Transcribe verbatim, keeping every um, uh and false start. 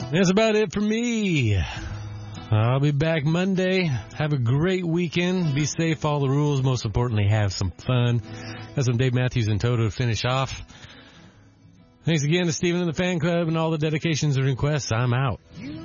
That's about it for me. I'll be back Monday. Have a great weekend. Be safe, follow the rules. Most importantly, have some fun. Got some Dave Matthews and Toto to finish off. Thanks again to Stephen and the fan club and all the dedications and requests. I'm out.